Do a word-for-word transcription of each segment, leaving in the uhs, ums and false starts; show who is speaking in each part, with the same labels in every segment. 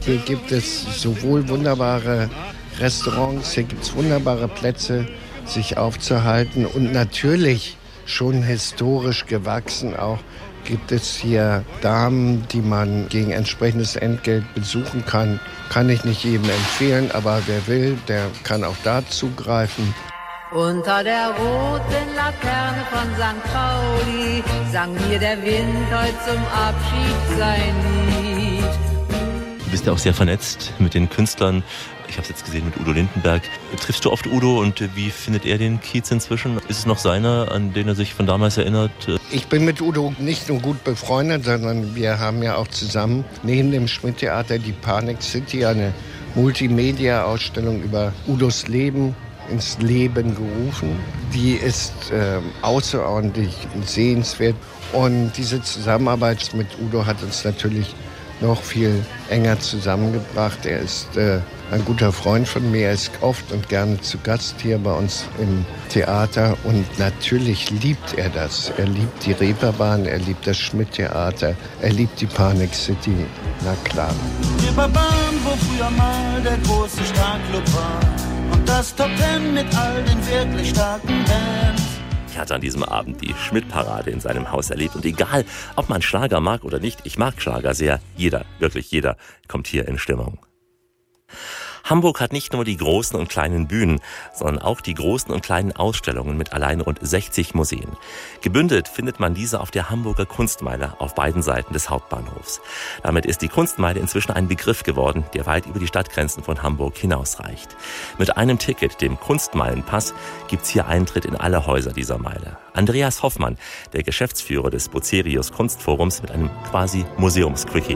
Speaker 1: Hier gibt es sowohl wunderbare Restaurants, hier gibt es wunderbare Plätze, sich aufzuhalten. Und natürlich, schon historisch gewachsen auch, gibt es hier Damen, die man gegen entsprechendes Entgelt besuchen kann. Kann ich nicht jedem empfehlen, aber wer will, der kann auch da zugreifen.
Speaker 2: Unter der roten Laterne von Sankt Pauli sang mir der Wind heute zum Abschied sein Lied.
Speaker 3: Du bist ja auch sehr vernetzt mit den Künstlern. Ich habe es jetzt gesehen mit Udo Lindenberg. Triffst du oft Udo und wie findet er den Kiez inzwischen? Ist es noch seiner, an den er sich von damals erinnert?
Speaker 1: Ich bin mit Udo nicht nur gut befreundet, sondern wir haben ja auch zusammen neben dem Schmidt-Theater die Panic City, eine Multimedia-Ausstellung über Udos Leben ins Leben gerufen. Die ist äh, außerordentlich sehenswert. Und diese Zusammenarbeit mit Udo hat uns natürlich noch viel enger zusammengebracht. Er ist äh, ein guter Freund von mir. Er ist oft und gerne zu Gast hier bei uns im Theater. Und natürlich liebt er das. Er liebt die Reeperbahn, er liebt das Schmidt-Theater, er liebt die Panic City. Na klar.
Speaker 4: Reeperbahn, wo früher mal der große Starclub war. Und das Top Ten mit all den wirklich starken Bands.
Speaker 3: Ich hatte an diesem Abend die Schmidt-Parade in seinem Haus erlebt. Und egal, ob man Schlager mag oder nicht, ich mag Schlager sehr. Jeder, wirklich jeder, kommt hier in Stimmung. Hamburg hat nicht nur die großen und kleinen Bühnen, sondern auch die großen und kleinen Ausstellungen mit allein rund sechzig Museen. Gebündelt findet man diese auf der Hamburger Kunstmeile auf beiden Seiten des Hauptbahnhofs. Damit ist die Kunstmeile inzwischen ein Begriff geworden, der weit über die Stadtgrenzen von Hamburg hinausreicht. Mit einem Ticket, dem Kunstmeilenpass, gibt's hier Eintritt in alle Häuser dieser Meile. Andreas Hoffmann, der Geschäftsführer des Bucerius Kunstforums, mit einem quasi Museumsquickie.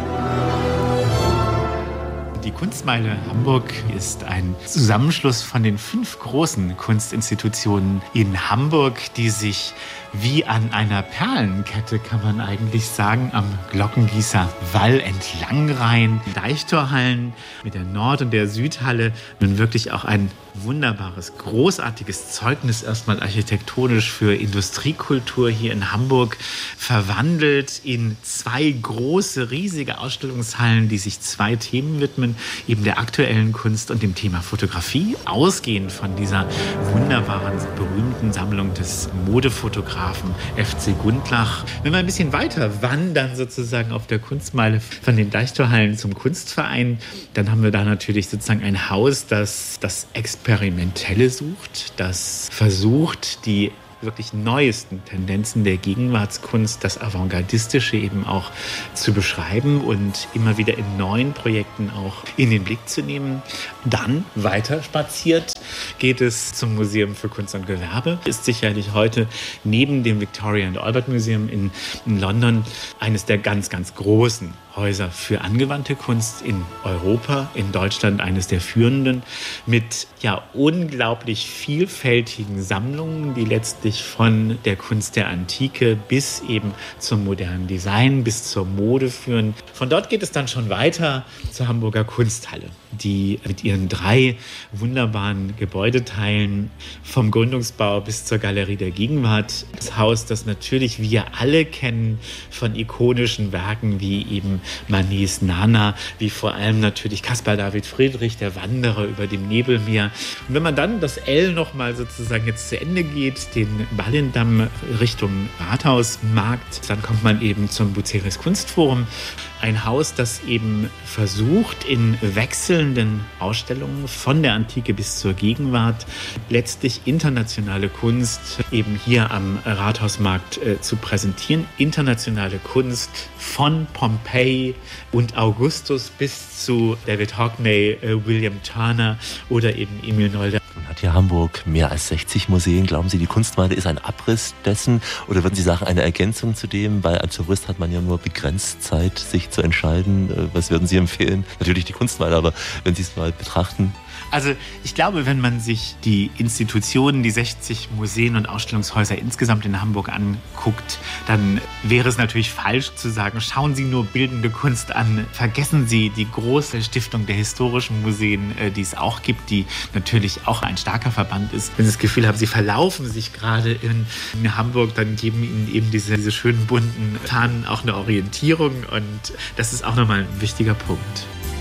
Speaker 5: Die Kunstmeile Hamburg ist ein Zusammenschluss von den fünf großen Kunstinstitutionen in Hamburg, die sich wie an einer Perlenkette, kann man eigentlich sagen, am Glockengießer Wall entlangreihen. Deichtorhallen mit der Nord- und der Südhalle. Nun wirklich auch ein wunderbares, großartiges Zeugnis erstmal architektonisch für Industriekultur hier in Hamburg, verwandelt in zwei große, riesige Ausstellungshallen, die sich zwei Themen widmen, eben der aktuellen Kunst und dem Thema Fotografie, ausgehend von dieser wunderbaren, berühmten Sammlung des Modefotografen F C Gundlach. Wenn wir ein bisschen weiter wandern sozusagen auf der Kunstmeile von den Deichtorhallen zum Kunstverein, dann haben wir da natürlich sozusagen ein Haus, das das Experimentelle sucht, das versucht, die wirklich neuesten Tendenzen der Gegenwartskunst, das Avantgardistische eben auch zu beschreiben und immer wieder in neuen Projekten auch in den Blick zu nehmen. Dann weiter spaziert geht es zum Museum für Kunst und Gewerbe. Ist sicherlich heute neben dem Victoria and Albert Museum in, in London eines der ganz, ganz großen Häuser für angewandte Kunst in Europa, in Deutschland eines der führenden, mit ja unglaublich vielfältigen Sammlungen, die letztlich von der Kunst der Antike bis eben zum modernen Design, bis zur Mode führen. Von dort geht es dann schon weiter zur Hamburger Kunsthalle, die mit ihren drei wunderbaren Gebäudeteilen vom Gründungsbau bis zur Galerie der Gegenwart. Das Haus, das natürlich wir alle kennen von ikonischen Werken wie eben Manets Nana, wie vor allem natürlich Caspar David Friedrich, der Wanderer über dem Nebelmeer. Und wenn man dann das L nochmal sozusagen jetzt zu Ende geht, den Ballendamm Richtung Rathausmarkt, dann kommt man eben zum Bucerius Kunstforum. Ein Haus, das eben versucht, in wechselnden Ausstellungen von der Antike bis zur Gegenwart letztlich internationale Kunst eben hier am Rathausmarkt äh, zu präsentieren. Internationale Kunst von Pompeji und Augustus bis zu David Hockney, äh, William Turner oder eben Emil Nolde.
Speaker 3: Hat hier Hamburg mehr als sechzig Museen? Glauben Sie, die Kunstmeile ist ein Abriss dessen? Oder würden Sie sagen, eine Ergänzung zu dem? Weil als Tourist hat man ja nur begrenzt Zeit, sich zu entscheiden. Was würden Sie empfehlen? Natürlich die Kunstmeile, aber wenn Sie es mal betrachten.
Speaker 5: Also ich glaube, wenn man sich die Institutionen, die sechzig Museen und Ausstellungshäuser insgesamt in Hamburg anguckt, dann wäre es natürlich falsch zu sagen, schauen Sie nur bildende Kunst an, vergessen Sie die große Stiftung der historischen Museen, die es auch gibt, die natürlich auch ein starker Verband ist. Wenn Sie das Gefühl haben, Sie verlaufen sich gerade in, in Hamburg, dann geben Ihnen eben diese, diese schönen bunten Fahnen auch eine Orientierung und das ist auch nochmal ein wichtiger Punkt.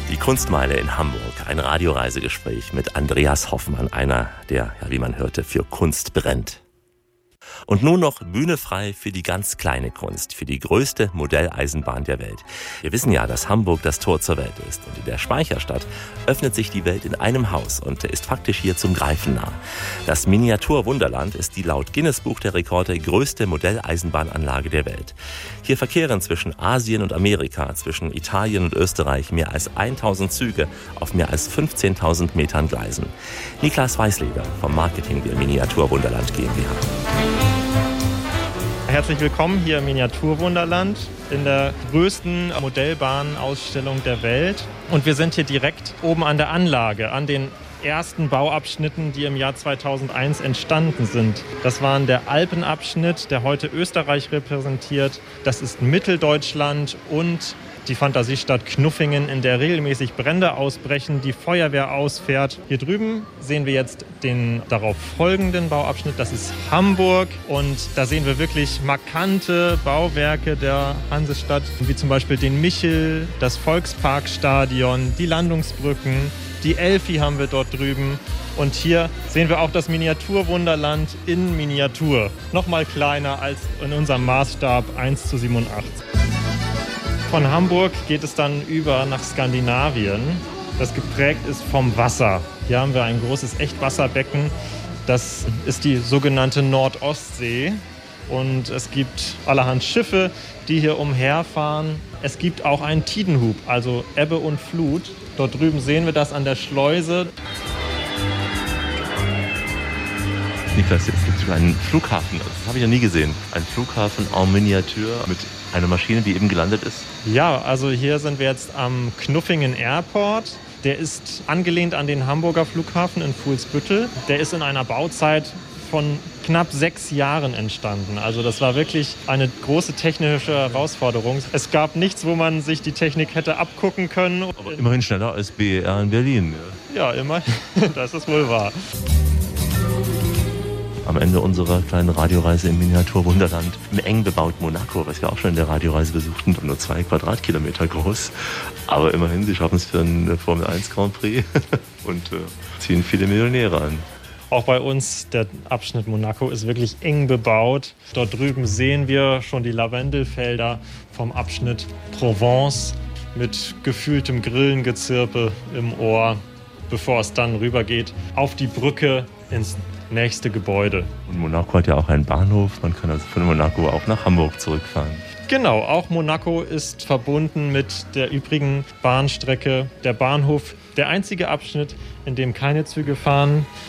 Speaker 3: Die Kunstmeile in Hamburg, ein Radioreisegespräch mit Andreas Hoffmann, einer, der, ja, wie man hörte, für Kunst brennt. Und nun noch Bühne frei für die ganz kleine Kunst, für die größte Modelleisenbahn der Welt. Wir wissen ja, dass Hamburg das Tor zur Welt ist. Und in der Speicherstadt öffnet sich die Welt in einem Haus und ist faktisch hier zum Greifen nah. Das Miniatur-Wunderland ist die laut Guinness-Buch der Rekorde größte Modelleisenbahnanlage der Welt. Hier verkehren zwischen Asien und Amerika, zwischen Italien und Österreich mehr als tausend Züge auf mehr als fünfzehntausend Metern Gleisen. Niklas Weißleder vom Marketing der Miniatur-Wunderland GmbH.
Speaker 6: Herzlich willkommen hier im Miniaturwunderland in der größten Modellbahnausstellung der Welt. Und wir sind hier direkt oben an der Anlage, an den ersten Bauabschnitten, die im Jahr zweitausendeins entstanden sind. Das waren der Alpenabschnitt, der heute Österreich repräsentiert. Das ist Mitteldeutschland und die Fantasiestadt Knuffingen, in der regelmäßig Brände ausbrechen, die Feuerwehr ausfährt. Hier drüben sehen wir jetzt den darauf folgenden Bauabschnitt. Das ist Hamburg und da sehen wir wirklich markante Bauwerke der Hansestadt, wie zum Beispiel den Michel, das Volksparkstadion, die Landungsbrücken, die Elfi haben wir dort drüben. Und hier sehen wir auch das Miniaturwunderland in Miniatur. Nochmal kleiner als in unserem Maßstab eins zu siebenundachtzig. Von Hamburg geht es dann über nach Skandinavien, das geprägt ist vom Wasser. Hier haben wir ein großes Echtwasserbecken, das ist die sogenannte Nordostsee. Und es gibt allerhand Schiffe, die hier umherfahren. Es gibt auch einen Tidenhub, also Ebbe und Flut. Dort drüben sehen wir das an der Schleuse.
Speaker 3: Niklas, jetzt gibt es sogar einen Flughafen, das habe ich noch nie gesehen. Ein Flughafen en Miniatur mit einer Maschine, die eben gelandet ist.
Speaker 6: Ja, also hier sind wir jetzt am Knuffingen Airport. Der ist angelehnt an den Hamburger Flughafen in Fuhlsbüttel. Der ist in einer Bauzeit von knapp sechs Jahren entstanden. Also das war wirklich eine große technische Herausforderung. Es gab nichts, wo man sich die Technik hätte abgucken können.
Speaker 3: Aber immerhin schneller als B E R in Berlin.
Speaker 6: Ja, immerhin. Das ist wohl wahr.
Speaker 3: Am Ende unserer kleinen Radioreise im Miniaturwunderland im eng bebauten Monaco, was wir auch schon in der Radioreise besuchten, nur zwei Quadratkilometer groß. Aber immerhin, sie schaffen es für einen Formel eins Grand Prix und äh, ziehen viele Millionäre an.
Speaker 6: Auch bei uns, der Abschnitt Monaco ist wirklich eng bebaut. Dort drüben sehen wir schon die Lavendelfelder vom Abschnitt Provence mit gefühltem Grillengezirpe im Ohr, bevor es dann rübergeht auf die Brücke ins nächste Gebäude.
Speaker 3: Und Monaco hat ja auch einen Bahnhof. Man kann also von Monaco auch nach Hamburg zurückfahren.
Speaker 6: Genau, auch Monaco ist verbunden mit der übrigen Bahnstrecke. Der Bahnhof, der einzige Abschnitt, in dem keine Züge fahren.